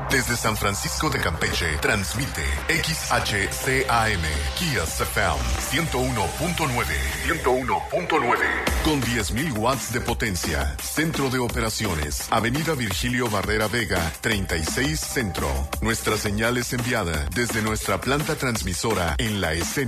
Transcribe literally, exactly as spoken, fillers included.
Desde San Francisco de Campeche, transmite X H C A M, Kiss F M, ciento uno punto nueve. ciento uno punto nueve. Con diez mil watts de potencia. Centro de operaciones. Avenida Virgilio Barrera Vega, treinta y seis Centro. Nuestra señal es enviada desde nuestra planta transmisora en la escena.